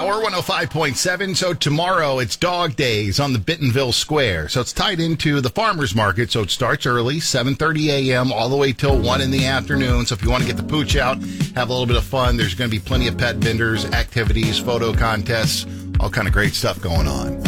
Power 105.7. So tomorrow it's Dog Days on the Bentonville Square. So it's tied into the farmers market. So it starts early, 7:30 a.m. all the way till 1 in the afternoon. So if you want to get the pooch out, have a little bit of fun, there's going to be plenty of pet vendors, activities, photo contests, all kind of great stuff going on.